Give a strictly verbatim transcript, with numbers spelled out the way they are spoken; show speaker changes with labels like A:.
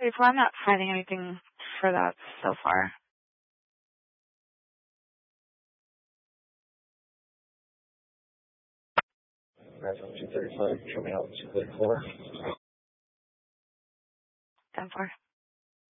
A: three four, I'm not finding anything for that so far.
B: two thirty-five, coming out two thirty-four.
A: ten four.